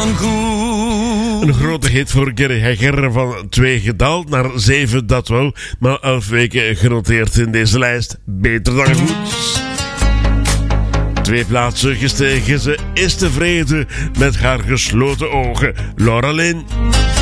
dan goed. Een grote hit voor Gary Hegger, van 2 gedaald naar 7, dat wel. Maar 11 weken genoteerd in deze lijst. Beter dan goed. 2 plaatsen gestegen, ze is tevreden met haar gesloten ogen. Laura Lynn.